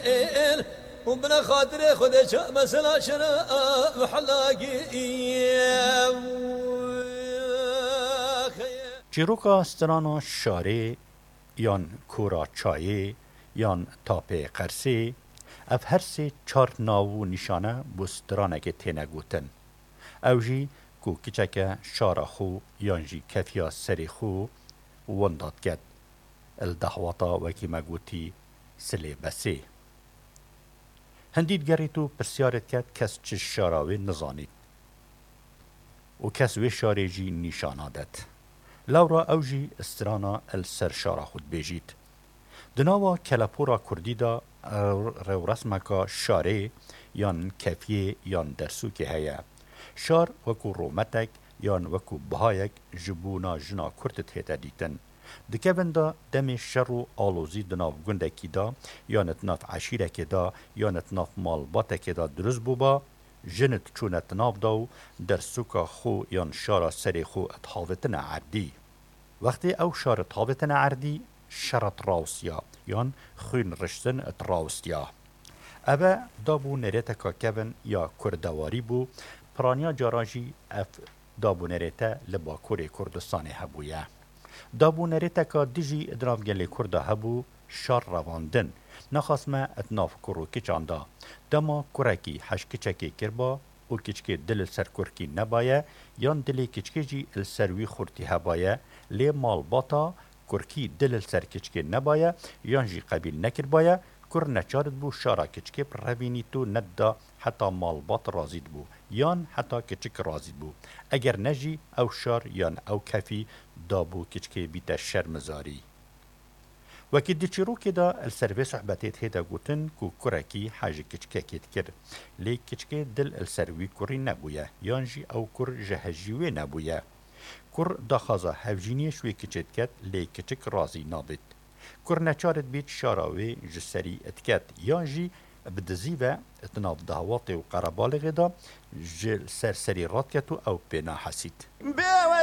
وبنا خاطر خودش مثلا شنا محلاقی چیروکا استرانا شاره یان کورا چایه یان تاپه قرسه اف هر سه چار ناو نشانه بسترانه که تینه گوتن او جی کو کچکه شارا خو یان جی کفیا سری خو ونداد گد الدهواتا وکی مگوتی سلی بسه هندید گریتو پرسیارت کد کس چه شاراوی نزانید و کس وی شاره جی نشانه داد لورا اوجی استرانا السر شارا خود بیجید دناوا کلپورا کردی دا رو رسمکا شاره یان کفیه یان درسو که هیا شار وکو رومتک یان وکو بهایک جبونا جنا کرتت هیتا دیتن دکبن دا دم شر و آلوزی دناف گندکی دا یان اتناف عشیرک دا یان اتناف مالباتک دا درست بوبا جنت چونت ناف داو در سوکا خو یان شارا سری خو اتحاوتن عردی وقتی او شار اتحاوتن عردی شرط راوسیا یان خوین رشتن ات راوسیا اوه دابو نریتا کبن یا کردواری بو پرانیا جاراجی اف دابو نریتا لبا کوری کردستان هبویه دابو نریتا که دیجی ادراف گلی کرده هبو شار رواندن نخاسمه اتناف کرو کچاندا دما کرکی حش کچکی کربا او کچکی دل سر کرکی نبایه یان دل کچکی جی السروی خورتی هبایه لی مال باتا کرکی دل سر کچکی نبایه یان جی قبیل نکر بایه کر نچارد بو شارا کچکی پر روینی تو ندا حتی مال بات رازید بو یان حتی کچک رازید بو اگر نجی او شار یان او کفی دابو کچکی بیتا شرمزاری وکی دی چیروکی دا السروی صحبتیت هیدا گوتن کو کرکی حاج کچککیت کر لی کچکی دل السروی کری نبویه یان جی او کر جهجیوی نبویه کر داخازا هفجینی شوی کچت کت لی کچک رازی نابید کر نچارت بیت شاراوی جسری اتکت یان جی بدزی و اتناف دهوات و قربالغ دا جل سرسری رات کتو او پینا حسید